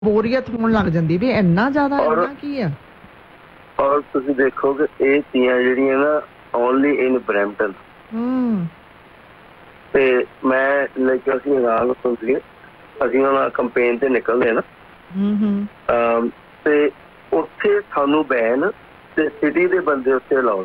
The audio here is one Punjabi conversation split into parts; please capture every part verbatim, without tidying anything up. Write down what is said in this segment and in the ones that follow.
बोरियत होने लग जाती भी इन्ना ज्यादा इन्ना की है। और तुसी देखोगे ये चीज़ां ਜਿਹੜੀਆਂ ना ओनली इन ब्रैम्पटन हम्म ते मैं लाइक ਅਸੀਂ ਹੈਰਾਨ ਹੁੰਦੇ ਅਸੀਂ ਉਹਨਾਂ ਕੰਪੇਨ ਤੇ ਨਿਕਲਦੇ ਨਾ ਹੂੰ ਹੂੰ ਤੇ ਉੱਥੇ ਸਾਨੂੰ ਬੈਨ ਤੇ ਸਿਟੀ ਦੇ ਬੰਦੇ ਉੱਥੇ ਅਲਾਉਡ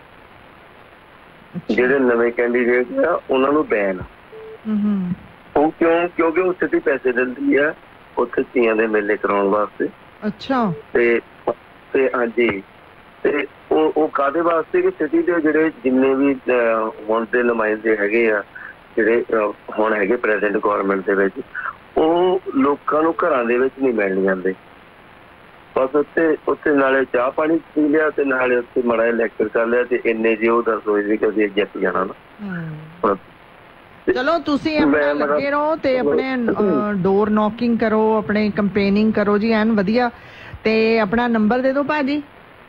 ਜਿਹੜੇ ਨਵੇਂ ਕੈਂਡੀਡੇਟ ਆ ਉਹਨਾਂ ਨੂੰ ਬੈਨ ਹੂੰ ਉਹ ਕਿਉਂ ਕਿਉਂਕਿ ਉਹ ਸਿਟੀ ਪੈਸੇ ਦਿੰਦੀ ਆ ਉੱਥੇ ਧੀਆਂ ਦੇ ਮੇਲੇ ਕਰਾਉਣ ਵਾਸਤੇ। ਅੱਛਾ ਤੇ ਤੇ ਹਾਂਜੀ ਤੇ ਉਹ ਉਹ ਕਾਹਦੇ ਵਾਸਤੇ ਕਿ ਸਿਟੀ ਦੇ ਜਿਹੜੇ ਜਿੰਨੇ ਵੀ ਹੁਣ ਦੇ ਨੁਮਾਇੰਦੇ ਹੈਗੇ ਆ ਜਿਹੜੇ ਹੁਣ ਹੈਗੇ ਪ੍ਰੈਜ਼ੀਡੈਂਟ ਗਵਰਨਮੈਂਟ ਦੇ ਵਿੱਚ ਉਹ ਲੋਕਾਂ ਨੂੰ ਘਰਾਂ ਦੇ ਵਿੱਚ ਨਹੀਂ ਮਿਲਣ ਜਾਂਦੇ। ਬਸ ਉੱਥੇ ਉੱਥੇ ਨਾਲੇ ਚਾਹ ਪਾਣੀ ਪੀ ਲਿਆ ਤੇ ਨਾਲੇ ਉੱਥੇ ਮਾੜਾ ਜਿਹਾ ਲੈਕਚਰ ਕਰ ਲਿਆ ਤੇ ਇੰਨੇ ਜੇ ਉਹ ਦੱਸ ਹੋਏ ਵੀ ਕਿ ਅਸੀਂ ਜਿੱਤ ਜਾਣਾ ਨਾ। ਚਲੋ ਤੁਸੀਂ ਆਪਣਾ ਲੱਗੇ ਰਹੋ ਤੇ ਆਪਣੇ ਡੋਰ ਨੌਕਿੰਗ ਕਰੋ ਆਪਣੇ ਕੰਪੇਨਿੰਗ ਕਰੋ ਜੀ ਐਨ ਵਧੀਆ ਤੇ ਆਪਣਾ ਨੰਬਰ ਦੇ ਦਿਓ ਭਾਜੀ।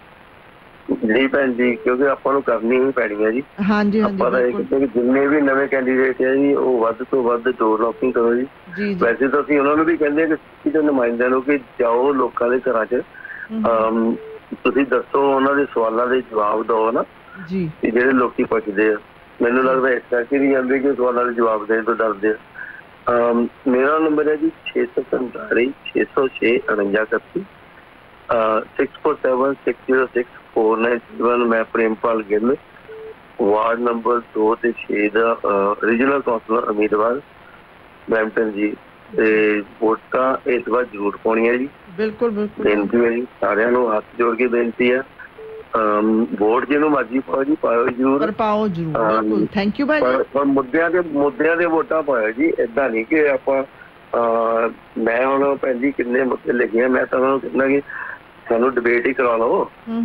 ਜੀ ਭੈਣ ਜੀ ਕਿਉਂਕਿ ਆਪਾਂ ਨੂੰ ਕਰਨੀ ਹੀ ਪੈਣੀ ਹੈ ਜੀ। ਹਾਂਜੀ ਆਪਾਂ ਤਾਂ ਇਹ ਕਹਿੰਦੇ ਕਿ ਜਿੰਨੇ ਵੀ ਨਵੇਂ ਕੈਂਡੀਡੇਟ ਹੈ ਜੀ ਉਹ ਵੱਧ ਤੋਂ ਵੱਧ ਡੋਰ ਨੌਕਿੰਗ ਕਰੋ ਜੀ। ਵੈਸੇ ਤਾਂ ਅਸੀਂ ਉਹਨਾਂ ਨੂੰ ਵੀ ਕਹਿੰਦੇ ਕਿ ਸਿਟੀ ਦੇ ਨੁਮਾਇੰਦਿਆਂ ਨੂੰ ਕਿ ਜਾਓ ਲੋਕਾਂ ਦੇ ਘਰਾਂ 'ਚ ਤੁਸੀਂ ਦੱਸੋ ਉਹਨਾਂ ਦੇ ਸਵਾਲਾਂ ਦੇ ਜਵਾਬ ਦਿਓ ਨਾ ਜੀ ਜਿਹੜੇ ਲੋਕੀ ਪੁੱਛਦੇ ਆ। ਮੈਨੂੰ ਲੱਗਦਾ ਇਸ ਕਰਕੇ ਵੀ ਜਾਂਦੇ ਕਿ ਸਵਾਲਾਂ ਦੇ ਜਵਾਬ ਦੇਣ ਤੋਂ ਡਰਦੇ ਆ। ਮੇਰਾ ਨੰਬਰ ਹੈ ਜੀ ਛੇ ਸੌ ਸੰਤਾਲੀ ਛੇ ਸੌ ਛੇ ਉਣੰਜਾ ਇਕੱਤੀ six four seven six zero six four nine seven. ਮੈਂ ਪ੍ਰੇਮਪਾਲ ਗਿੱਲ ਵਾਰਡ ਨੰਬਰ ਦੋ ਤੇ ਛੇ ਦਾ ਰੀਜਨਲ ਕੌਂਸਲਰ ਉਮੀਦਵਾਰ ਬਰੈਂਪਟਨ ਜੀ ਤੇ ਵੋਟਾਂ ਇਸ ਵਾਰ ਜ਼ਰੂਰ ਪਾਉਣੀਆਂ ਜੀ। ਬਿਲਕੁਲ ਬਿਲਕੁਲ ਬੇਨਤੀ ਹੈ ਜੀ ਸਾਰਿਆਂ ਨੂੰ ਹੱਥ ਜੋੜ ਕੇ ਬੇਨਤੀ ਹੈ ਵੋਟ ਜਿਹਨੂੰ ਮਰਜ਼ੀ ਪਾਓ ਜੀ ਪਾਓ ਜ਼ਰੂਰ ਪਾਓ ਜ਼ਰੂਰ। ਥੈਂਕ ਯੂ ਭਾਈ। ਪਰ ਮੁੱਦਿਆਂ ਦੇ ਮੁੱਦਿਆਂ ਦੇ ਵੋਟਾਂ ਪਾਓ ਜੀ ਏਦਾਂ ਨਹੀਂ ਕਿ ਆਪਾਂ ਮੈਂ ਹੁਣ ਭੈਣ ਜੀ ਕਿੰਨੇ ਮੁੱਦੇ ਲਿਖੇ ਆ ਮੈਂ ਤਾਂ ਉਹਨਾਂ ਨੂੰ ਕਹਿੰਦਾ ਕਿ ਸਾਨੂੰ ਡਿਬੇਟ ਹੀ ਕਰਾ ਲਓ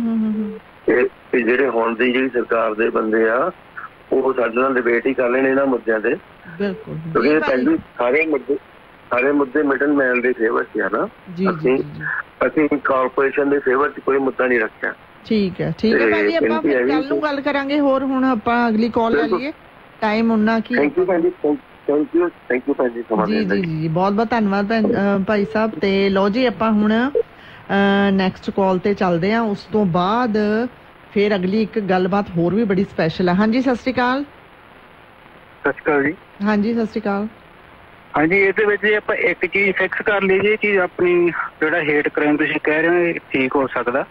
ਤੇ ਜਿਹੜੇ ਹੁਣ ਦੀ ਜਿਹੜੀ ਸਰਕਾਰ ਦੇ ਬੰਦੇ ਆ ਉਹ ਸਾਡੇ ਨਾਲ ਡਿਬੇਟ ਹੀ ਕਰ ਲੈਣ ਇਹਨਾਂ ਮੁੱਦਿਆਂ ਤੇ ਕਿਉਂਕਿ ਭੈਣ ਜੀ ਸਾਰੇ ਮੁੱਦੇ ਸਾਰੇ ਮੁੱਦੇ ਮਿਡਲ ਮੈਨ ਦੇ ਫੇਵਰ 'ਚ ਆ ਨਾ। ਅਸੀਂ ਅਸੀਂ ਕਾਰਪੋਰੇਸ਼ਨ ਦੇ ਫੇਵਰ 'ਚ ਕੋਈ ਮੁੱਦਾ ਨਹੀਂ ਰੱਖਿਆ। ਠੀਕ ਹੈ ਠੀਕ ਹੈ ਭਾਜੀ ਆਪਾਂ ਫਿਰ ਕੱਲ ਨੂੰ ਗੱਲ ਕਰਾਂਗੇ ਹੋਰ ਹੁਣ ਆਪਾਂ ਅਗਲੀ ਕਾਲ ਲੈ ਲਈਏ ਟਾਈਮ ਉਨਾ ਕੀ। ਥੈਂਕ ਯੂ ਭਾਜੀ ਥੈਂਕ ਯੂ ਥੈਂਕ ਯੂ ਭਾਜੀ ਜੀ ਜੀ ਜੀ ਬਹੁਤ ਬਹੁਤ ਧੰਨਵਾਦ ਭਾਈ ਸਾਹਿਬ। ਤੇ ਲਓ ਜੀ ਆਪਾਂ ਹੁਣ ਨੈਕਸਟ ਕਾਲ ਤੇ ਚੱਲਦੇ ਹਾਂ ਉਸ ਤੋਂ ਬਾਅਦ ਫਿਰ ਅਗਲੀ ਇੱਕ ਗੱਲਬਾਤ ਹੋਰ ਵੀ ਬੜੀ ਸਪੈਸ਼ਲ ਹੈ। ਹਾਂਜੀ ਸਤਿ ਸ਼੍ਰੀ ਅਕਾਲ। ਸਤਿ ਸ਼੍ਰੀ ਅਕਾਲ ਜੀ। ਹਾਂਜੀ ਸਤਿ ਸ਼੍ਰੀ ਅਕਾਲ। ਹਾਂਜੀ ਇਹਦੇ ਵਿੱਚ ਜੇ ਆਪਾਂ ਇੱਕ ਚੀਜ਼ ਫਿਕਸ ਕਰ ਲਈਏ ਇਹ ਚੀਜ਼ ਆਪਣੀ ਜਿਹੜਾ ਹੇਟ ਕ੍ਰਾਈਮ ਤੁਸੀਂ ਕਹਿ ਰਹੇ ਹੋ ਠੀਕ ਹੋ ਸਕਦਾ।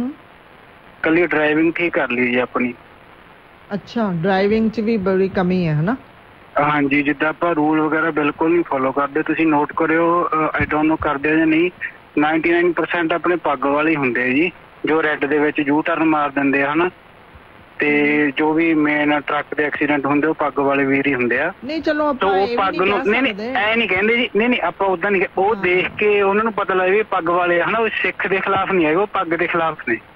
ਕੱਲੀ ਡਰਾਈਵਿੰਗ ਠੀਕ ਕਰ ਲਈ ਜੀ ਆਪਣੀ। ਅੱਛਾ ਡਰਾਈਵਿੰਗ 'ਚ ਵੀ ਬੜੀ ਕਮੀ ਹੈ ਹਨਾ। ਹਾਂਜੀ ਜਿੱਦਾਂ ਆਪਾਂ ਰੂਲ ਵਗੈਰਾ ਬਿਲਕੁਲ ਨਹੀਂ ਫੋਲੋ ਕਰਦੇ ਤੁਸੀਂ ਨੋਟ ਕਰਿਓ ਆਈ ਡੋਂਟ ਨੋ ਕਰਦੇ ਜਾਂ ਨਹੀਂ ਨਾਈਨਟੀ ਨਾਈਨ ਪਰਸੈਂਟ ਆਪਣੇ ਪੱਗ ਵਾਲੇ ਹੁੰਦੇ ਆ ਜੀ ਜੋ ਰੈੱਡ ਦੇ ਵਿੱਚ ਯੂ ਟਰਨ ਮਾਰ ਦਿੰਦੇ ਆ ਹਨਾ ਤੇ ਜੋ ਵੀ ਮੇਨ ਟਰੱਕ ਦੇ ਐਕਸੀਡੈਂਟ ਹੁੰਦੇ ਉਹ ਪੱਗ ਵਾਲੇ ਵੀਰ ਹੀ ਹੁੰਦੇ ਆ। ਨਹੀਂ ਚਲੋ ਆਪਾਂ ਉਹ ਪੱਗ ਨੂੰ ਨਹੀਂ ਨਹੀਂ ਐ ਨਹੀਂ ਕਹਿੰਦੇ ਜੀ ਨਹੀਂ ਨਹੀਂ ਆਪਾਂ ਉਦਾਂ ਨਹੀਂ ਉਹ ਦੇਖ ਕੇ ਉਹਨਾਂ ਨੂੰ ਪਤਾ ਲੱਗੇ ਵੀ ਪੱਗ ਵਾਲੇ ਹਨਾ ਉਹ ਸਿੱਖ ਦੇ ਖਿਲਾਫ ਨਹੀਂ ਹੈਗੇ ਉਹ ਪੱਗ ਦੇ ਖਿਲਾਫ ਨੇ।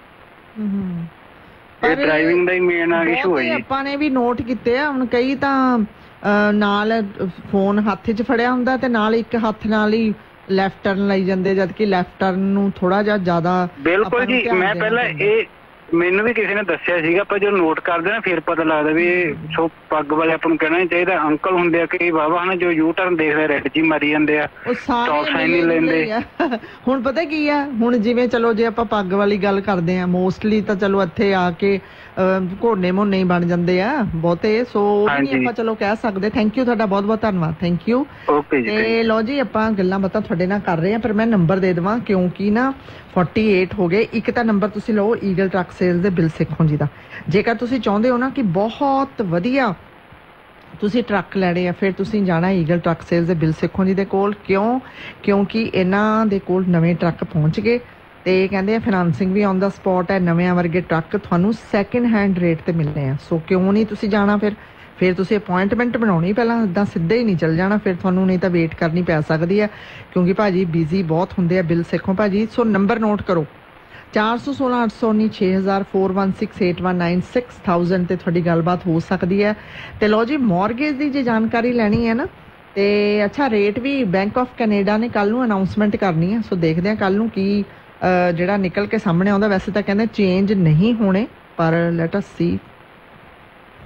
ਇਹ ਡਰਾਈਵਿੰਗ ਦਾ ਹੀ ਮੇਨ ਇਸ਼ੂ ਹੈ ਜੀ। ਆਪਾਂ ਨੇ ਵੀ ਨੋਟ ਕੀਤੇ ਆ ਹੁਣ ਕਈ ਤਾਂ ਨਾਲ ਫੋਨ ਹੱਥ 'ਚ ਫੜਿਆ ਹੁੰਦਾ ਤੇ ਨਾਲ ਇੱਕ ਹੱਥ ਨਾਲ ਹੀ ਲੈਫਟ ਟਰਨ ਲਈ ਜਾਂਦੇ ਜਦ ਕਿ ਲੈਫਟ ਟਰਨ ਨੂੰ ਥੋੜਾ ਜਿਹਾ ਜ਼ਿਆਦਾ। ਬਿਲਕੁਲ ਜੀ ਮੈਂ ਪਹਿਲਾਂ ਇਹ ਮੈਨੂੰ ਵੀ ਕਿਸੇ ਨੇ ਦੱਸਿਆ ਸੀਗਾ ਆਪਾਂ ਜਦੋਂ ਨੋਟ ਕਰਦੇ ਨਾ ਫਿਰ ਪਤਾ ਲੱਗਦਾ ਵੀ ਇਹ ਸੋ ਪੱਗ ਵਾਲੇ ਆਪਾਂ ਨੂੰ ਕਹਿਣਾ ਨਹੀਂ ਚਾਹੀਦਾ ਅੰਕਲ ਹੁੰਦੇ ਆ ਕਈ ਬਾਬਾ ਹਨਾ ਜੋ ਯੂ ਟਰਨ ਦੇਖਦੇ ਰੈੱਡ 'ਚ ਹੀ ਮਾਰੀ ਜਾਂਦੇ ਆ ਸਟਾਪ ਸਾਈਨ ਨਹੀਂ ਲੈਂਦੇ। ਹੁਣ ਪਤਾ ਕੀ ਆ ਹੁਣ ਜਿਵੇਂ ਚਲੋ ਜੇ ਆਪਾਂ ਪੱਗ ਵਾਲੀ ਗੱਲ ਕਰਦੇ ਆ ਮੋਸਟਲੀ ਤਾਂ ਚਲੋ ਇੱਥੇ ਆ ਕੇ ਘੋੜੇ ਮੋਨੇ ਹੀ ਬਣ ਜਾਂਦੇ ਆ ਬਹੁਤੇ ਸੋ ਨਹੀਂ ਆਪਾਂ ਚਲੋ ਕਹਿ ਸਕਦੇ। ਥੈਂਕ ਯੂ ਤੁਹਾਡਾ ਬਹੁਤ ਬਹੁਤ ਧੰਨਵਾਦ ਥੈਂਕ ਯੂ। ਤੇ ਲਓ ਜੀ ਆਪਾਂ ਗੱਲਾਂ ਬਾਤਾਂ ਤੁਹਾਡੇ ਨਾਲ ਕਰ ਰਹੇ ਆ ਪਰ ਮੈਂ ਨੰਬਰ ਦੇ ਦੇਵਾਂ ਕਿਉਂਕਿ ਨਾ ਫੋਰਟੀ ਏਟ ਹੋ ਗਏ। ਇੱਕ ਤਾਂ ਨੰਬਰ ਤੁਸੀਂ ਲਓ ਈਗਲ ਟਰੱਕ ਸੇਲਸ ਦੇ ਬਿਲ ਸਿੱਖੋ ਜੀ ਦਾ ਜੇਕਰ ਤੁਸੀਂ ਚਾਹੁੰਦੇ ਹੋ ਨਾ ਕਿ ਬਹੁਤ ਵਧੀਆ ਤੁਸੀਂ ਟਰੱਕ ਲੈਣੇ ਆ ਫਿਰ ਤੁਸੀਂ ਜਾਣਾ ਈਗਲ ਟਰੱਕ ਸੇਲਸ ਦੇ ਬਿਲ ਸਿੱਖੋ ਜੀ ਦੇ ਕੋਲ। ਕਿਉਂ ਕਿਉਂਕਿ ਇਹਨਾਂ ਦੇ ਕੋਲ ਨਵੇਂ ਟਰੱਕ ਪਹੁੰਚ ਗਏ ਤੇ ਕਹਿੰਦੇ ਆ ਫਾਈਨਾਂਸਿੰਗ ਵੀ ਔਨ ਦਾ ਸਪੌਟ ਹੈ। ਨਵੇਂ ਵਰਗੇ ਟਰੱਕ ਤੁਹਾਨੂੰ ਸੈਕਿੰਡ ਹੈਂਡ ਰੇਟ ਤੇ ਮਿਲਣੇ ਆ ਸੋ ਕਿਉਂ ਨਹੀਂ ਤੁਸੀਂ ਜਾਣਾ ਫਿਰ ਫਿਰ ਤੁਸੀਂ ਅਪੁਆਇੰਟਮੈਂਟ ਬਣਾਉਣੀ ਪਹਿਲਾਂ ਇੱਦਾਂ ਸਿੱਧੇ ਹੀ ਨਹੀਂ ਚੱਲ ਜਾਣਾ ਫਿਰ ਤੁਹਾਨੂੰ ਨਹੀਂ ਤਾਂ ਵੇਟ ਕਰਨੀ ਪੈ ਸਕਦੀ ਹੈ ਕਿਉਂਕਿ ਭਾਜੀ ਬਿਜ਼ੀ ਬਹੁਤ ਹੁੰਦੇ ਆ ਬਿਲ ਸਿੱਖੋ ਭਾਜੀ। ਸੋ ਨੰਬਰ ਨੋਟ ਕਰੋ ਚਾਰ ਸੌ ਸੋਲਾਂ ਅੱਠ ਸੌ ਉੱਨੀ ਛੇ ਹਜ਼ਾਰ four one six eight one nine six thousand ਤੇ ਤੁਹਾਡੀ ਗੱਲਬਾਤ ਹੋ ਸਕਦੀ ਹੈ। ਤੇ ਲਓ ਜੀ ਮੌਰਗੇਜ ਦੀ ਜੇ ਜਾਣਕਾਰੀ ਲੈਣੀ ਹੈ ਨਾ ਤੇ ਅੱਛਾ rate we bank of Canada ਨੇ ਕੱਲ ਨੂੰ ਅਨਾਊਂਸਮੈਂਟ ਕਰਨੀ ਹੈ ਸੋ ਦੇਖਦੇ ਹਾਂ ਕੱਲ ਨੂੰ ਕੀ ਜਿਹੜਾ ਨਿਕਲ ਕੇ ਸਾਹਮਣੇ ਆਉਂਦਾ। ਵੈਸੇ ਤਾਂ ਕਹਿੰਦੇ ਚੇਂਜ ਨਹੀਂ ਹੋਣੇ ਪਰ ਲੈਟ ਅਸ ਸੀ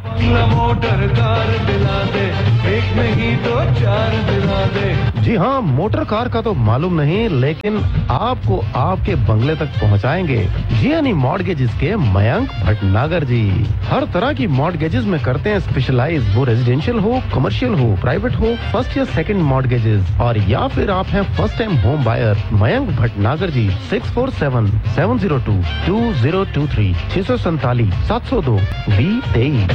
मोटर कार दिला दे, एक नहीं दो चार दिला दे। जी हाँ, मोटर कार का तो मालूम नहीं, लेकिन आपको आपके बंगले तक पहुँचाएंगे जियानी मॉर्टगेजेस के मयंक भटनागर जी। हर तरह की मॉर्टगेजेस में करते हैं स्पेशलाइज, वो रेजिडेंशियल हो, कमर्शियल हो, प्राइवेट हो, फर्स्ट या सेकंड मॉर्टगेजेस, और या फिर आप हैं first time home buyer. Mayank Bhatnagar ji, six four seven seven zero to to zero to three छह सौ सैतालीस सात सौ दो बीस तेईस।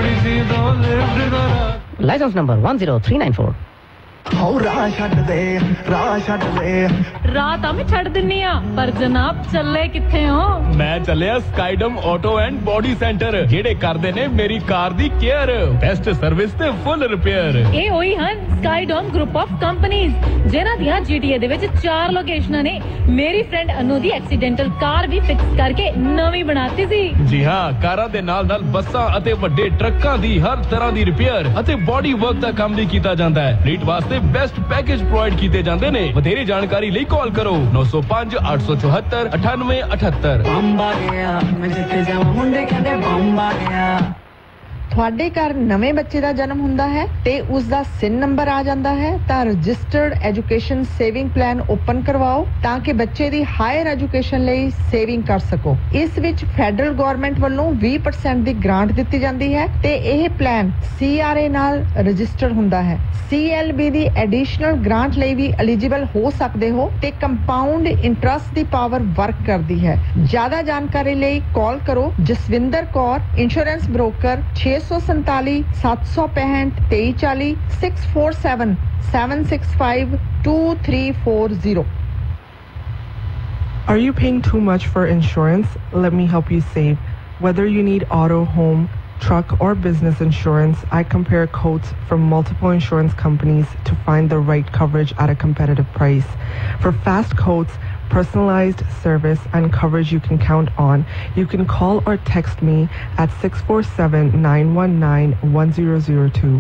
Licence number one zero three nine four. राह छड्ड दे, राह छड्ड दे। राह ਤਾਂ ਮੈਂ ਛੱਡ ਦਿੰਨੀ ਆ, ਪਰ ਜਨਾਬ ਚੱਲੇ ਕਿੱਥੇ ਹੋ? ਮੈਂ ਚੱਲਿਆ ਸਕਾਈਡਮ ਆਟੋ ਐਂਡ ਬੋਡੀ ਸੈਂਟਰ, ਜਿਹੜੇ ਕਰਦੇ ਨੇ ਮੇਰੀ ਕਾਰ ਦੀ ਕੇਅਰ, ਬੈਸਟ ਸਰਵਿਸ ਤੇ ਫੁੱਲ ਰਿਪੇਅਰ। ਇਹ ਉਹੀ ਹਨ ਸਕਾਈਡਮ ਗਰੁੱਪ ਆਫ ਕੰਪਨੀਆਂ, ਜਿਨ੍ਹਾਂ ਦੀਆਂ ਜੀਟੀਏ ਦੇ ਵਿੱਚ ਚਾਰ ਲੋਕੇਸ਼ਨਾਂ ਨੇ। ਮੇਰੀ ਫਰੈਂਡ ਅਨੂ ਦੀ ਐਕਸੀਡੈਂਟਲ ਕਾਰ ਵੀ ਫਿਕਸ ਕਰਕੇ ਨਵੀਂ ਬਣਾਤੀ ਸੀ। ਜੀ ਹਾਂ, ਕਾਰਾਂ ਦੇ ਨਾਲ ਨਾਲ ਬੱਸਾਂ ਅਤੇ ਵੱਡੇ ਟਰੱਕਾਂ ਦੀ ਹਰ ਤਰ੍ਹਾਂ ਦੀ ਰਿਪੇਅਰ ਅਤੇ ਬੋਡੀ ਵਰਕ ਦਾ ਕੰਮ ਵੀ ਕੀਤਾ ਜਾਂਦਾ ਹੈ। ਫਲੀਟ ਵਾਸਤੇ ਬੈਸਟ ਪੈਕੇਜ ਪ੍ਰੋਵਾਈਡ ਕੀਤੇ ਜਾਂਦੇ ਨੇ। ਵਧੇਰੇ ਜਾਣਕਾਰੀ ਲਈ ਕਾਲ ਕਰੋ ਨੌ ਸੌ ਪੰਜ ਅੱਠ ਸੌ ਚੌਹੱਤਰ ਅਠਾਨਵੇਂ ਅਠੱਤਰ। ਬੰਬਾ ਗਿਆ ਮੈਂ ਜਿੱਥੇ ਜਾਵਾਂ ਮੁੰਡੇ ਕਹਿੰਦੇ ਬੰਬਾ ਗਿਆ। ਤੁਹਾਡੇ ਘਰ ਨਵੇਂ ਬੱਚੇ ਦਾ ਜਨਮ ਹੁੰਦਾ ਹੈ ਤੇ ਉਸ ਦਾ ਸਿਨ ਨੰਬਰ ਆ ਜਾਂਦਾ ਹੈ ਤਾਂ registered education saving plan open ਕਰਵਾਓ ਤਾਂ ਕਿ ਬੱਚੇ ਦੀ ਹਾਇਰ ਐਜੂਕੇਸ਼ਨ ਲਈ ਸੇਵਿੰਗ ਕਰ ਸਕੋ। ਇਸ ਵਿੱਚ ਫੈਡਰਲ ਗਵਰਨਮੈਂਟ ਵੱਲੋਂ ਵੀਹ ਪਰਸੈਂਟ ਦੀ ਗ੍ਰਾਂਟ ਦਿੱਤੀ ਜਾਂਦੀ ਹੈ ਤੇ ਇਹ ਪਲਾਨ ਸੀ ਆਰ ਏ ਨਾਲ ਰਜਿਸਟਰਡ ਹੁੰਦਾ ਹੈ। ਸੀ ਐਲ ਬੀ ਦੀ ਐਡੀਸ਼ਨਲ ਗ੍ਰਾਂਟ ਲਈ ਵੀ ਐਲੀਜੀਬਲ ਹੋ ਸਕਦੇ ਹੋ ਤੇ ਕੰਪਾਊਂਡ ਇੰਟਰਸਟ ਦੀ ਪਾਵਰ ਵਰਕ ਕਰਦੀ ਹੈ। ਜ਼ਿਆਦਾ ਜਾਣਕਾਰੀ ਲਈ ਕਾਲ ਕਰੋ ਜਸਵਿੰਦਰ ਕੌਰ, ਇੰਸ਼ੋਰੈਂਸ ਬ੍ਰੋਕਰ, ਛੇ ਸੌ ਸੰਤਾਲੀ ਸੱਤ ਸੌ ਪੈਂਹਠ ਤੇਈ ਚਾਲੀ six four seven seven six five two three four zero. Are you paying too much for insurance? Let me help you save. Whether you need auto, home, truck, or business insurance, I compare quotes from multiple insurance companies to find the right coverage at a competitive price. For fast quotes, personalized service, and coverage you can count on, you can call or text me at six four seven nine one nine one zero zero two.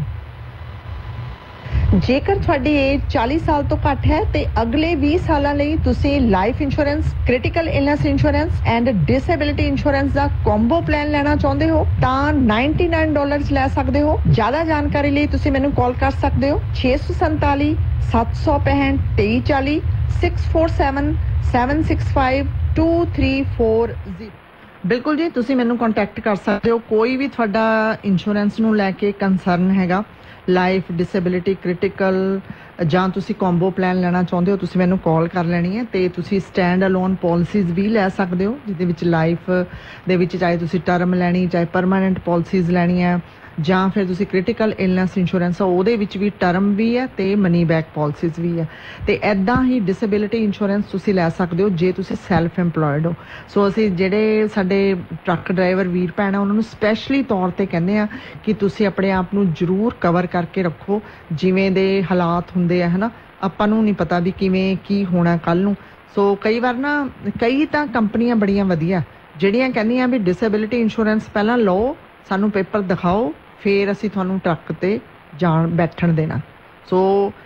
ਜੇਕਰ ਤੁਹਾਡੀ ਏਜ ਚਾਲੀ ਸਾਲ ਤੋਂ ਘੱਟ ਹੈ ਤੇ ਅਗਲੇ ਵੀਹ ਸਾਲਾਂ ਲਈ ਤੁਸੀਂ life insurance, critical illness insurance and disability insurance the combo plan ਲੈਣਾ ਚਾਹੁੰਦੇ ਹੋ ਤਾਂ ਨਿਨਆਨਵੇਂ ਡਾਲਰਸ ਲੈ ਸਕਦੇ ਹੋ। ਜ਼ਿਆਦਾ ਜਾਣਕਾਰੀ ਲਈ ਤੁਸੀਂ ਮੈਨੂੰ ਕਾਲ ਕਰ ਸਕਦੇ ਹੋ ਛੇ ਸੌ ਸੰਤਾਲੀ ਸੱਤ ਸੌ ਪੈਂਹਠ ਤੇਈ ਚਾਲੀ six four seven seven six five two three four zero. ਬਿਲਕੁਲ ਜੀ, ਤੁਸੀਂ ਮੈਨੂੰ ਕੰਟੈਕਟ ਕਰ ਸਕਦੇ ਹੋ। ਕੋਈ ਵੀ ਤੁਹਾਡਾ ਇੰਸ਼ੋਰੈਂਸ ਨੂੰ ਲੈ ਕੇ ਕੰਸਰਨ ਹੈਗਾ, ਲਾਈਫ, ਡਿਸੇਬਿਲਿਟੀ, ਕ੍ਰਿਟੀਕਲ ਜਾਂ ਤੁਸੀਂ ਕੰਬੋ ਪਲਾਨ ਲੈਣਾ ਚਾਹੁੰਦੇ ਹੋ, ਤੁਸੀਂ ਮੈਨੂੰ ਕਾਲ ਕਰ ਲੈਣੀ ਹੈ ਤੇ ਤੁਸੀਂ ਸਟੈਂਡ ਅਲੋਨ ਪਾਲਿਸੀਜ਼ ਵੀ ਲੈ ਸਕਦੇ ਹੋ, ਜਿਹਦੇ ਵਿੱਚ ਲਾਈਫ ਦੇ ਵਿੱਚ ਚਾਹੇ ਤੁਸੀਂ ਟਰਮ ਲੈਣੀ, ਚਾਹੇ ਪਰਮਾਨੈਂਟ ਪਾਲਿਸੀਜ਼ ਲੈਣੀਆਂ, ਜਾਂ ਫਿਰ ਤੁਸੀਂ ਕ੍ਰਿਟੀਕਲ ਇਲਨੈਸ ਇੰਸ਼ੋਰੈਂਸ ਆ ਉਹਦੇ ਵਿੱਚ ਵੀ ਟਰਮ ਵੀ ਹੈ ਤੇ ਮਨੀ ਬੈਕ ਪਾਲਿਸੀਜ਼ ਵੀ ਹੈ। ਤੇ ਐਦਾਂ ਹੀ ਡਿਸੇਬਿਲਿਟੀ ਇੰਸ਼ੋਰੈਂਸ ਤੁਸੀਂ ਲੈ ਸਕਦੇ ਹੋ ਜੇ ਤੁਸੀਂ ਸੈਲਫ ਇੰਪਲੋਇਡ ਹੋ। ਸੋ ਅਸੀਂ ਜਿਹੜੇ ਸਾਡੇ ਟਰੱਕ ਡਰਾਈਵਰ ਵੀਰ ਭੈਣ ਆ ਉਹਨਾਂ ਨੂੰ ਸਪੈਸ਼ਲੀ ਤੌਰ ਤੇ ਕਹਿੰਦੇ ਆ ਕਿ ਤੁਸੀਂ ਆਪਣੇ ਆਪ ਨੂੰ ਜ਼ਰੂਰ ਕਵਰ ਕਰਕੇ ਰੱਖੋ। ਜਿਵੇਂ ਦੇ ਹਾਲਾਤ ਹੁੰਦੇ ਆ, ਹੈ ਨਾ, ਆਪਾਂ ਨੂੰ ਨਹੀਂ ਪਤਾ ਵੀ ਕਿਵੇਂ ਕੀ ਹੋਣਾ ਕੱਲ ਨੂੰ। ਸੋ ਕਈ ਵਾਰ ਨਾ ਕਈ ਤਾਂ ਕੰਪਨੀਆਂ ਬੜੀਆਂ ਵਧੀਆ ਜਿਹੜੀਆਂ ਕਹਿੰਦੀਆਂ ਵੀ ਡਿਸੇਬਿਲਿਟੀ ਇੰਸ਼ੋਰੈਂਸ ਪਹਿਲਾਂ ਲਓ, ਸਾਨੂੰ ਪੇਪਰ ਦਿਖਾਓ, ਫਿਰ ਅਸੀਂ ਤੁਹਾਨੂੰ ਟਰੱਕ ਤੇ ਜਾਣ ਬੈਠਣ ਦੇਣਾ। ਸੋ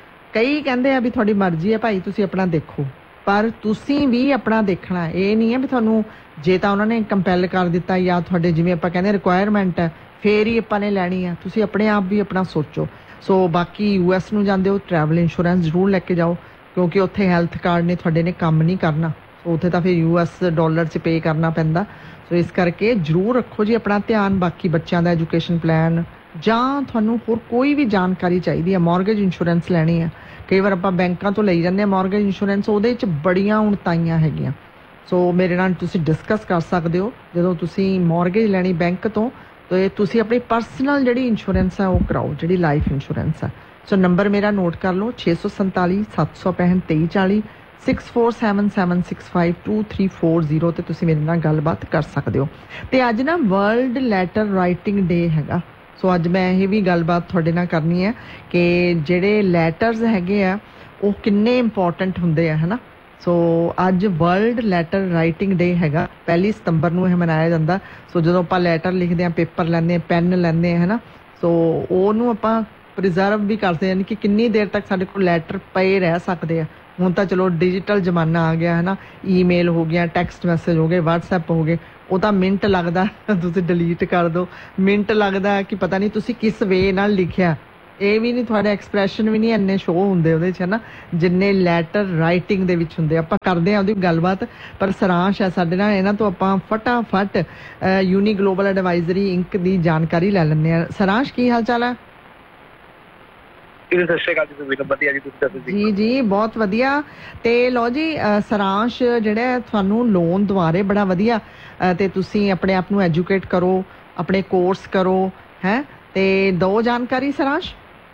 ਕਈ ਕਹਿੰਦੇ ਆ ਵੀ ਤੁਹਾਡੀ ਮਰਜ਼ੀ ਹੈ ਭਾਈ, ਤੁਸੀਂ ਆਪਣਾ ਦੇਖੋ, ਪਰ ਤੁਸੀਂ ਵੀ ਆਪਣਾ ਦੇਖਣਾ। ਇਹ ਨਹੀਂ ਹੈ ਵੀ ਤੁਹਾਨੂੰ ਜੇ ਤਾਂ ਉਹਨਾਂ ਨੇ ਕੰਪੈਲ ਕਰ ਦਿੱਤਾ ਜਾਂ ਤੁਹਾਡੇ ਜਿਵੇਂ ਆਪਾਂ ਕਹਿੰਦੇ ਰਿਕੁਆਇਰਮੈਂਟ ਹੈ ਫੇਰ ਹੀ ਆਪਾਂ ਨੇ ਲੈਣੀ ਆ, ਤੁਸੀਂ ਆਪਣੇ ਆਪ ਵੀ ਆਪਣਾ ਸੋਚੋ। ਸੋ ਬਾਕੀ ਯੂ ਐਸ ਨੂੰ ਜਾਂਦੇ ਹੋ ਟਰੈਵਲ ਇੰਸ਼ੋਰੈਂਸ ਜ਼ਰੂਰ ਲੈ ਕੇ ਜਾਓ, ਕਿਉਂਕਿ ਉੱਥੇ ਹੈਲਥ ਕਾਰਡ ਨੇ ਤੁਹਾਡੇ ਨੇ ਕੰਮ ਨਹੀਂ ਕਰਨਾ। ਸੋ ਉੱਥੇ ਤਾਂ ਫਿਰ ਯੂ ਐਸ ਡਾਲਰ 'ਚ ਪੇ ਕਰਨਾ ਪੈਂਦਾ। ਸੋ ਇਸ ਕਰਕੇ ਜ਼ਰੂਰ ਰੱਖੋ ਜੀ ਆਪਣਾ ਧਿਆਨ। ਬਾਕੀ ਬੱਚਿਆਂ ਦਾ ਐਜੂਕੇਸ਼ਨ ਪਲਾਨ ਜਾਂ ਤੁਹਾਨੂੰ ਹੋਰ ਕੋਈ ਵੀ ਜਾਣਕਾਰੀ ਚਾਹੀਦੀ ਹੈ, ਮੌਰਗੇਜ ਇੰਸ਼ੋਰੈਂਸ ਲੈਣੀ ਹੈ, ਕਈ ਵਾਰ ਆਪਾਂ ਬੈਂਕਾਂ ਤੋਂ ਲਈ ਜਾਂਦੇ ਹਾਂ ਮੌਰਗੇਜ ਇੰਸ਼ੋਰੈਂਸ, ਉਹਦੇ 'ਚ ਬੜੀਆਂ ਉਣਤਾਈਆਂ ਹੈਗੀਆਂ। ਸੋ ਮੇਰੇ ਨਾਲ ਤੁਸੀਂ ਡਿਸਕਸ ਕਰ ਸਕਦੇ ਹੋ ਜਦੋਂ ਤੁਸੀਂ ਮੌਰਗੇਜ ਲੈਣੀ ਬੈਂਕ ਤੋਂ, ਤੇ ਤੁਸੀਂ ਆਪਣੀ ਪਰਸਨਲ ਜਿਹੜੀ ਇੰਸ਼ੋਰੈਂਸ ਹੈ ਉਹ ਕਰਾਓ, ਜਿਹੜੀ ਲਾਈਫ ਇੰਸ਼ੋਰੈਂਸ ਹੈ। ਸੋ ਨੰਬਰ ਮੇਰਾ ਨੋਟ ਕਰ ਲਓ ਛੇ ਸੌ ਸੰਤਾਲੀ ਸੱਤ ਸੌ ਪੈਂਹਠ ਤੇਈ ਚਾਲੀ six four seven seven six five two three four zero ਤੇ ਤੁਸੀਂ ਮੇਰੇ ਨਾਲ ਗੱਲਬਾਤ ਕਰ ਸਕਦੇ ਹੋ। ਤੇ ਅੱਜ ਨਾ ਵਰਲਡ ਲੈਟਰ ਰਾਈਟਿੰਗ ਡੇ ਹੈਗਾ। ਸੋ ਅੱਜ ਮੈਂ ਇਹ ਵੀ ਗੱਲਬਾਤ ਤੁਹਾਡੇ ਨਾਲ ਕਰਨੀ ਹੈ ਕਿ ਜਿਹੜੇ ਲੈਟਰਸ ਹੈਗੇ ਆ ਉਹ ਕਿੰਨੇ ਇੰਪੋਰਟੈਂਟ ਹੁੰਦੇ ਆ, ਹੈ ਨਾ। ਸੋ ਅੱਜ ਵਰਲਡ ਲੈਟਰ ਰਾਈਟਿੰਗ ਡੇ ਹੈਗਾ, ਪਹਿਲੀ ਸਤੰਬਰ ਨੂੰ ਇਹ ਮਨਾਇਆ ਜਾਂਦਾ। ਸੋ ਜਦੋਂ ਆਪਾਂ ਲੈਟਰ ਲਿਖਦੇ ਹਾਂ, ਪੇਪਰ ਲੈਂਦੇ ਹਾਂ, ਪੈਨ ਲੈਂਦੇ ਹਾਂ, ਹੈ ਨਾ, ਸੋ ਉਹਨੂੰ ਆਪਾਂ ਪ੍ਰੀਜ਼ਰਵ ਵੀ ਕਰਦੇ ਹਾਂ ਕਿ ਕਿੰਨੀ ਦੇਰ ਤੱਕ ਸਾਡੇ ਕੋਲ ਲੈਟਰ ਪਏ ਰਹਿ ਸਕਦੇ ਆ। ਹੁਣ ਤਾਂ ਚਲੋ ਡਿਜੀਟਲ ਜ਼ਮਾਨਾ ਆ ਗਿਆ ਹੈ ਨਾ, ਈਮੇਲ ਹੋ ਗਿਆ, ਟੈਕਸਟ ਮੈਸੇਜ ਹੋ ਗਏ, WhatsApp ਹੋ ਗਏ, ਉਹ ਤਾਂ ਮਿੰਟ ਲੱਗਦਾ ਤੁਸੀਂ ਡਿਲੀਟ ਕਰ ਦਿਓ, ਮਿੰਟ ਲੱਗਦਾ ਕਿ ਪਤਾ ਨਹੀਂ ਤੁਸੀਂ ਕਿਸ ਵੇ ਨਾਲ ਲਿਖਿਆ, ਇਹ ਵੀ ਨਹੀਂ, ਤੁਹਾਡੇ ਐਕਸਪ੍ਰੈਸ਼ਨ ਵੀ ਨਹੀਂ ਇੰਨੇ ਸ਼ੋਅ ਹੁੰਦੇ ਉਹਦੇ 'ਚ ਹੈ ਨਾ ਜਿੰਨੇ ਲੈਟਰ ਰਾਈਟਿੰਗ ਦੇ ਵਿੱਚ ਹੁੰਦੇ। ਆਪਾਂ ਕਰਦੇ ਹਾਂ ਉਹਦੀ ਗੱਲਬਾਤ, ਪਰ ਸਰਾਂਸ਼ ਹੈ ਸਾਡੇ ਨਾਲ, ਇਹਨਾਂ ਤੋਂ ਆਪਾਂ ਫਟਾਫਟ ਯੂਨੀ ਗਲੋਬਲ ਐਡਵਾਈਜ਼ਰੀ ਇੰਕ ਦੀ ਜਾਣਕਾਰੀ ਲੈ ਲੈਂਦੇ ਹਾਂ। ਸਰਾਂਸ਼ ਕੀ ਹਾਲ ਚਾਲ ਹੈ? ਜੀ ਜੀ ਬਹੁਤ ਵਧੀਆ। ਤੇ ਲਓ ਜੀ ਸਰਾਂਸ਼ ਜਿਹੜਾ ਤੁਹਾਨੂੰ ਲੋਨ ਦੁਆਰੇ ਬੜਾ ਵਧੀਆ ਤੇ ਤੁਸੀਂ ਆਪਣੇ ਆਪ ਨੂੰ ਐਜੂਕੇਟ ਕਰੋ, ਆਪਣੇ ਕੋर्स करो है, ते दो जानकारी सरांश।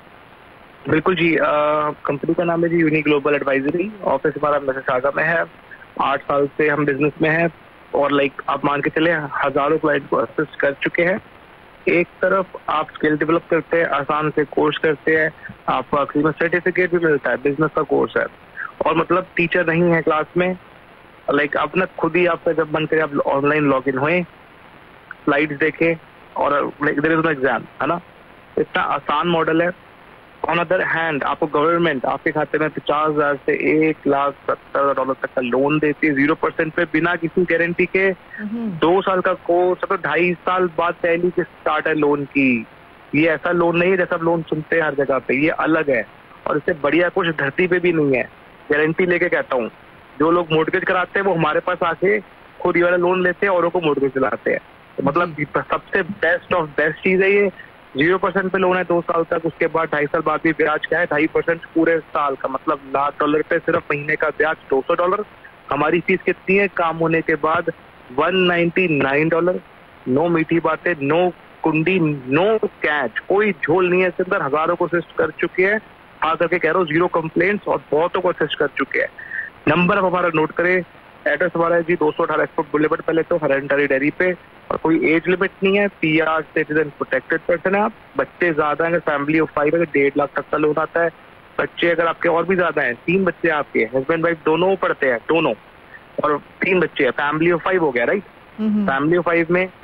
बिल्कुल जी, कंपनी का नाम है जी यूनी ग्लोबल एडवाइजरी, ऑफिस हमारा मिसिसागा में है, आठ साल से हम बिजनेस में हैं और लाइक आप मान के चले हजारों क्लाइंट को असिस्ट कर चुके हैं। एक तरफ आप स्किल डेवलप करते हैं, आसान से कोर्स करते हैं, आपको आखिरी में सर्टिफिकेट भी मिलता है, बिजनेस का कोर्स है, और मतलब टीचर नहीं है क्लास में, लाइक आप ना खुद ही आपका जब मन करे आप ऑनलाइन लॉग इन हुए, स्लाइड्स देखे और like there is no exam, है ना, इतना आसान मॉडल है। ऑन अदर हैंड आपको गवर्नमेंट आपके खाते में पचास हजार से एक लाख सत्तर हजार डॉलर तक का लोन देती है, जीरो परसेंट पे, बिना किसी गारंटी के। दो साल का कोर्स, तो ढाई साल बाद पहली किस्त स्टार्ट है लोन की। ये ऐसा लोन नहीं है जैसा लोन सुनते हैं हर जगह पे, ये अलग है और इससे बढ़िया कुछ धरती पे भी नहीं है। गारंटी लेके कहता हूँ, जो लोग मोर्टगेज कराते हैं वो हमारे पास आके खुद ये वाला लोन लेते हैं, औरों को मोर्टगेज दिलाते हैं। तो मतलब सबसे बेस्ट ऑफ बेस्ट चीज है ये। जीरो परसेंट पे लोन है दो साल तक, उसके बाद ढाई साल बाद भी ब्याज क्या है, ढाई परसेंट पूरे साल का, मतलब लाख डॉलर पे सिर्फ महीने का ब्याज दो सौ डॉलर। हमारी फीस कितनी है काम होने के बाद? One ninety nine dollar. No मीठी बातें, नो कुंडी, नो कैच, कोई झोल नहीं है इसके अंदर। हजारों को असिस्ट कर चुके हैं, आ करके कह रहा हूँ जीरो कंप्लेंट्स, और बहुतों को असिस्ट कर चुके हैं। नंबर अब हमारा नोट करें, एड्रेस हमारा है जी दो सौ अठारह एक्सपोर्ट बुलेवर्ड पहले तो हरेंटरी डेयरी पे, और कोई एज लिमिट नहीं है, पीआर सिटीजन प्रोटेक्टेड पर्सन है आप। बच्चे ज्यादा हैं, फैमिली ऑफ फाइव है, डेढ़ लाख तक का लोन आता है। बच्चे अगर आपके और भी ज्यादा हैं, तीन बच्चे आपके, हस्बैंड वाइफ दोनों पढ़ते हैं, दोनों, और तीन बच्चे हैं, फैमिली ऑफ फाइव हो गया, राइट। फैमिली ऑफ फाइव में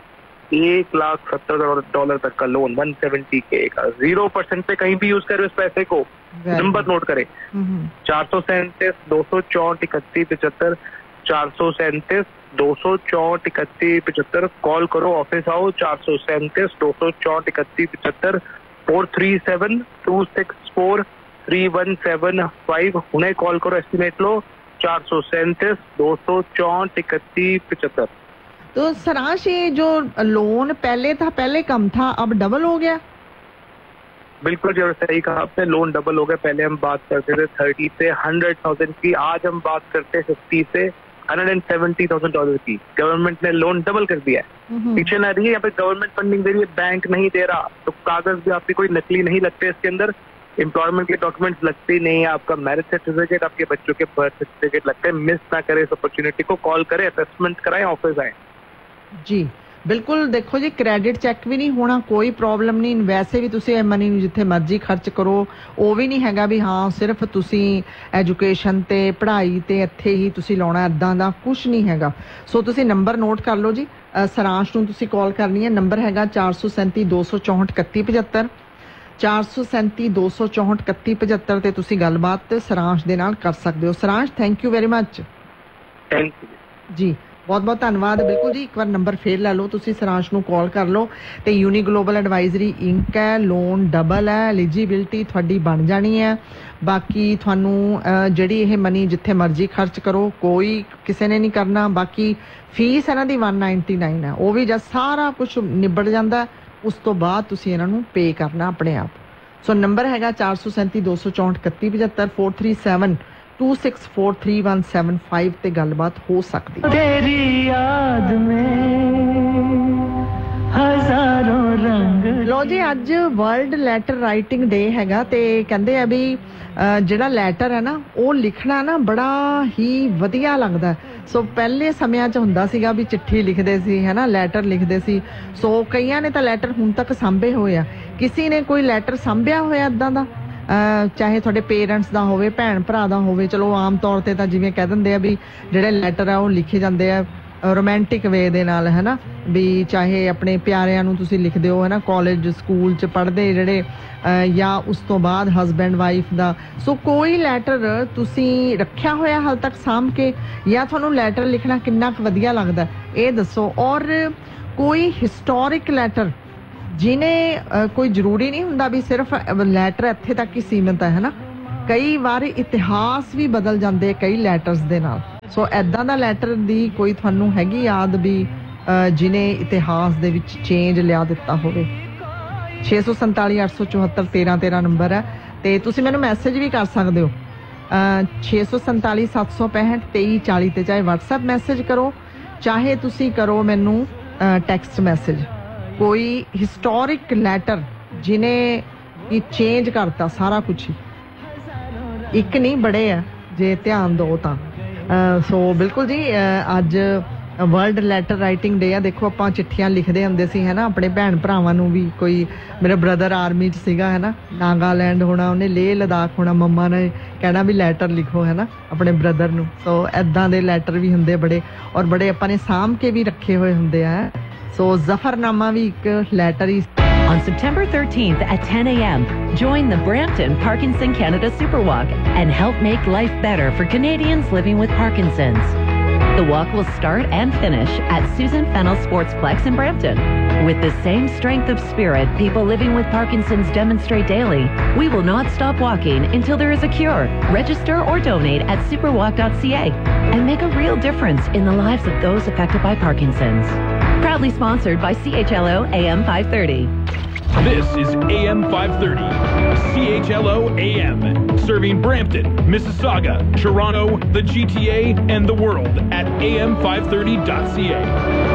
एक लाख सत्तर डॉलर तक का लोन, वन सेवेंटी के का, जीरो परसेंट पे कहीं भी यूज करें उस पैसे को। नंबर नोट करें, चार सौ सैंतीस दो सौ चौंठ इकतीस पिछहत्तर, चार सौ सैंतीस दो सौ चौंठ इकतीस पिछहत्तर। कॉल करो, ऑफिस आओ, चार सौ सैंतीस दो सौ चौंठ इकतीस पिछहत्तर, four three seven to six four three one seven five. उन्हें कॉल करो, एस्टिमेट लो, चार सौ सैंतीस दो सौ चौंठ इकतीस पिछहत्तर। तो सरांश ये जो लोन पहले था, पहले कम था, अब डबल हो गया? बिल्कुल जो सही कहा आपने, लोन डबल हो गया। पहले हम बात करते थे थर्टी से हंड्रेड थाउजेंड की, आज हम बात करते हैं फिफ्टी से hundred and seventy thousand dollar की। गवर्नमेंट ने लोन डबल कर दिया है, पीछे ना रही है, यहाँ पे गवर्नमेंट फंडिंग दे रही है, बैंक नहीं दे रहा, तो कागज भी आपकी कोई नकली नहीं लगते इसके अंदर, एम्प्लॉयमेंट के डॉक्यूमेंट्स लगते ही नहीं है, आपका मैरिज सर्टिफिकेट, आपके बच्चों के बर्थ सर्टिफिकेट लगते हैं। मिस ना करें इस अपॉर्चुनिटी को, कॉल करें, असेसमेंट कराएं, ऑफिस आए जी। बिल्कुल, देखो जी क्रेडिट चैक भी नहीं होना, कोई प्रॉब्लम नहीं, वैसे भी तुसी मनी जिथे मर्जी खर्च करो, वो भी नहीं हैगा भी हाँ सिर्फ तुसी एजुकेशन ते पढ़ाई ते इत्थे ही तुसी लाउणा, इदां दा कुछ नहीं हैगा। सो तुसी नंबर नोट कर लो जी, सरांश नूं तुसी कॉल करनी है, नंबर हैगा चार सौ सैंती दो सौ चौंठ इकती पचहत्तर, चार सौ सैंती दो सौ चौंठ इकती पचहत्तर ते तुसी गलबात सरांश दे नाल कर सकते हो। Saransh thank you very much. Thank you जी, बहुत बहुत धन्यवाद। बिल्कुल जी, एक बार नंबर फिर लै लो, तुसी सरांश नूं कॉल कर लो। ते यूनी ग्लोबल एडवाइजरी इंक है, लोन डबल है, एलिजिबिलिटी थोड़ी बन जानी है। बाकी थानू जिहड़ी यह मनी जिथे मर्जी खर्च करो, कोई किसी ने नहीं करना। बाकी फीस इन्हां दी वन नाइनटी नाइन है, वो भी जब सारा कुछ निबड़ जाता उस तो बाद तुसी इन्हां नूं पे करना अपने आप। सो नंबर हैगा चार सौ सैंती दो सौ चौंठ इकती पचहत्तर, four three seven two six four three one seven five ते गलबात हो सकती है। तेरी याद में हजारों रंग। लो जी, अज वर्ल्ड लैटर राइटिंग डे हैगा ते कहंदे आ भी ਜਿਹੜਾ ਲੈਟਰ ਹੈ ਨਾ ਉਹ ਲਿਖਣਾ ਨਾ ਬੜਾ ਹੀ ਵਧੀਆ ਲੱਗਦਾ। ਸੋ ਪਹਿਲੇ ਸਮਿਆਂ 'ਚ ਹੁੰਦਾ ਸੀਗਾ ਵੀ ਚਿੱਠੀ ਲਿਖਦੇ ਸੀ, ਹੈ ਨਾ, ਲੈਟਰ ਲਿਖਦੇ ਸੀ। ਸੋ ਕਈਆਂ ਨੇ ਤਾਂ ਲੈਟਰ ਹੁਣ ਤੱਕ ਸਾਂਭੇ ਹੋਏ ਆ। ਕਿਸੇ ਨੇ ਕੋਈ ਲੈਟਰ ਸਾਂਭਿਆ ਹੋਇਆ ਇੱਦਾਂ ਦਾ, ਚਾਹੇ ਤੁਹਾਡੇ ਪੇਰੈਂਟਸ ਦਾ ਹੋਵੇ, ਭੈਣ ਭਰਾ ਦਾ ਹੋਵੇ। ਚਲੋ ਆਮ ਤੌਰ ਤੇ ਤਾਂ ਜਿਵੇਂ ਕਹਿ ਦਿੰਦੇ ਆ ਵੀ ਜਿਹੜੇ ਲੈਟਰ ਆ ਉਹ ਲਿਖੇ ਜਾਂਦੇ ਆ ਰੋਮਾਂਟਿਕ ਵੇ ਦੇ ਨਾਲ, ਹੈ ਨਾ, ਵੀ ਚਾਹੇ ਆਪਣੇ ਪਿਆਰਿਆਂ ਨੂੰ ਤੁਸੀਂ ਲਿਖਦੇ ਹੋ, ਹੈ ਨਾ, ਕਾਲਜ ਸਕੂਲ 'ਚ ਪੜ੍ਹਦੇ ਜਿਹੜੇ, ਜਾਂ ਉਸ ਤੋਂ ਬਾਅਦ ਹਸਬੈਂਡ ਵਾਈਫ ਦਾ। ਸੋ ਕੋਈ ਲੈਟਰ ਤੁਸੀਂ ਰੱਖਿਆ ਹੋਇਆ ਹਾਲ ਤੱਕ ਸਾਂਭ ਕੇ, ਜਾਂ ਤੁਹਾਨੂੰ ਲੈਟਰ ਲਿਖਣਾ ਕਿੰਨਾ ਕੁ ਵਧੀਆ ਲੱਗਦਾ ਇਹ ਦੱਸੋ। ਔਰ ਕੋਈ ਹਿਸਟੋਰਿਕ ਲੈਟਰ ਜਿਹਨੇ, ਕੋਈ ਜ਼ਰੂਰੀ ਨਹੀਂ ਹੁੰਦਾ ਵੀ ਸਿਰਫ ਲੈਟਰ ਇੱਥੇ ਤੱਕ ਹੀ ਸੀਮਿਤ ਹੈ, ਹੈ ਨਾ, ਕਈ ਵਾਰ ਇਤਿਹਾਸ ਵੀ ਬਦਲ ਜਾਂਦੇ ਕਈ ਲੈਟਰਸ ਦੇ ਨਾਲ। ਸੋ ਐਦਾਂ ਦਾ ਲੈਟਰ ਦੀ ਕੋਈ ਤੁਹਾਨੂੰ ਹੈਗੀ ਯਾਦ ਵੀ ਜਿਹਨੇ ਇਤਿਹਾਸ ਦੇ ਵਿੱਚ ਚੇਂਜ ਲਿਆ ਦਿੱਤਾ ਹੋਵੇ? ਛੇ ਸੌ ਸੰਤਾਲੀ ਅੱਠ ਸੌ ਚੁਹੱਤਰ ਤੇਰਾਂ ਤੇਰਾਂ ਨੰਬਰ ਹੈ, ਤੇ ਤੁਸੀਂ ਮੈਨੂੰ ਮੈਸੇਜ ਵੀ ਕਰ ਸਕਦੇ ਹੋ ਛੇ ਸੌ ਸੰਤਾਲੀ ਸੱਤ ਸੌ ਪੈਂਹਠ ਤੇਈ ਚਾਲੀ ਤੇ, ਚਾਹੇ ਵਟਸਐਪ ਮੈਸੇਜ ਕਰੋ, ਚਾਹੇ ਤੁਸੀਂ ਕਰੋ ਮੈਨੂੰ ਟੈਕਸਟ ਮੈਸੇਜ। ਕੋਈ ਹਿਸਟੋਰਿਕ ਲੈਟਰ ਜਿਹਨੇ ਇਹ ਚੇਂਜ ਕਰਤਾ ਸਾਰਾ ਕੁਛ ਹੀ, ਇੱਕ ਨਹੀਂ ਬੜੇ ਆ ਜੇ ਧਿਆਨ ਦਿਓ ਤਾਂ। ਸੋ ਬਿਲਕੁਲ ਜੀ, ਅੱਜ ਵਰਲਡ ਲੈਟਰ ਰਾਈਟਿੰਗ ਡੇ ਆ। ਦੇਖੋ ਆਪਾਂ ਚਿੱਠੀਆਂ ਲਿਖਦੇ ਹੁੰਦੇ ਸੀ, ਹੈ ਨਾ, ਆਪਣੇ ਭੈਣ ਭਰਾਵਾਂ ਨੂੰ ਵੀ। ਕੋਈ ਮੇਰਾ ਬ੍ਰਦਰ ਆਰਮੀ 'ਚ ਸੀਗਾ, ਹੈ ਨਾ, ਨਾਗਾਲੈਂਡ ਹੋਣਾ, ਉਹਨੇ ਲੇਹ ਲਦਾਖ ਹੋਣਾ, ਮੰਮਾ ਨੇ ਕਹਿਣਾ ਵੀ ਲੈਟਰ ਲਿਖੋ, ਹੈ ਨਾ, ਆਪਣੇ ਬ੍ਰਦਰ ਨੂੰ। ਸੋ ਐਦਾਂ ਦੇ ਲੈਟਰ ਵੀ ਹੁੰਦੇ ਬੜੇ, ਔਰ ਬੜੇ ਆਪਾਂ ਨੇ ਸਾਂਭ ਕੇ ਵੀ ਰੱਖੇ ਹੋਏ ਹੁੰਦੇ ਆ। ਸੋ ਜ਼ਫਰਨਾਮਾ ਵੀ ਇੱਕ letter he. On September thirteenth at ten a m, join the Brampton Parkinson Canada Superwalk and help make life better for Canadians living with Parkinson's. The walk will start and finish at Susan Fennell Sportsplex in Brampton. With the same strength of spirit people living with Parkinson's demonstrate daily, we will not stop walking until there is a cure. Register or donate at superwalk dot c a and make a real difference in the lives of those affected by Parkinson's. Proudly sponsored by C H L O A M five thirty. This is A M five thirty, C H L O A M, serving Brampton, Mississauga, Toronto, the G T A, and the world at A M five thirty dot c a.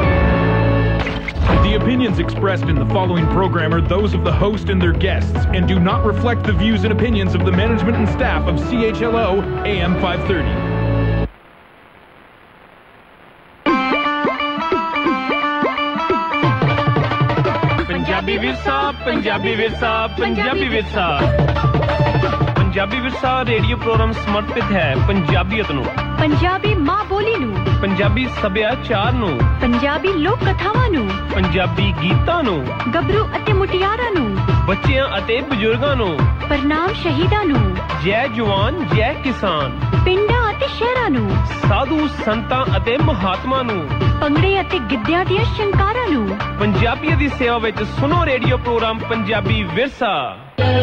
The opinions expressed in the following program are those of the host and their guests and do not reflect the views and opinions of the management and staff of C H L O A M five thirty. Punjabi ਵਿਰਸਾ ਪੰਜਾਬੀ ਵਿਰਸਾ ਪੰਜਾਬੀ ਵਿਰਸਾ ਪੰਜਾਬੀ ਵਿਰਸਾ ਰੇਡੀਓ ਪ੍ਰੋਗਰਾਮ ਸਮਰਪਿਤ ਹੈ ਪੰਜਾਬੀਅਤ ਨੂੰ, ਪੰਜਾਬੀ ਮਾਂ ਬੋਲੀ ਨੂੰ, ਪੰਜਾਬੀ ਸੱਭਿਆਚਾਰ ਨੂੰ, ਪੰਜਾਬੀ ਲੋਕ ਕਥਾਵਾਂ ਨੂੰ, ਪੰਜਾਬੀ ਗੀਤਾਂ ਨੂੰ, ਗੱਭਰੂ ਅਤੇ ਮੁਟਿਆਰਾਂ ਨੂੰ, ਬੱਚਿਆਂ ਅਤੇ ਬਜ਼ੁਰਗਾਂ ਨੂੰ, ਪ੍ਰਣਾਮ ਸ਼ਹੀਦਾਂ ਨੂੰ, ਜੈ ਜਵਾਨ ਜੈ ਕਿਸਾਨ, ਪਿੰਡਾਂ ਅਤੇ ਸ਼ਹਿਰਾਂ ਨੂੰ, ਸਾਧੂ ਸੰਤਾਂ ਅਤੇ ਮਹਾਤਮਾ ਨੂੰ, ਭੰਗੜੇ ਅਤੇ ਗਿੱਧਿਆਂ ਦੀਆਂ ਸ਼ੰਕਾਰਾਂ ਨੂੰ। ਪੰਜਾਬੀਆਂ ਦੀ ਸੇਵਾ ਵਿੱਚ ਸੁਣੋ ਰੇਡੀਓ ਪ੍ਰੋਗਰਾਮ ਪੰਜਾਬੀ ਵਿਰਸਾ।